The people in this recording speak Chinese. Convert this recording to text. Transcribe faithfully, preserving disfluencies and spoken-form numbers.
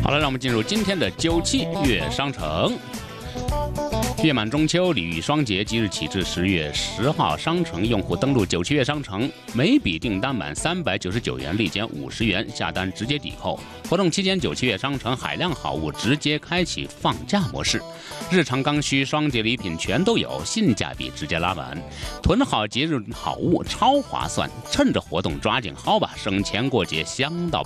好了，让我们进入今天的九七月商城。月满中秋，礼遇双节，即日起至十月十号，商城用户登录九七月商城，每笔订单满三百九十九元立减五十元，下单直接抵扣。活动期间，九七月商城海量好物直接开启放假模式，日常刚需、双节礼品全都有，性价比直接拉满。囤好节日好物超划算，趁着活动抓紧薅吧，省钱过节香到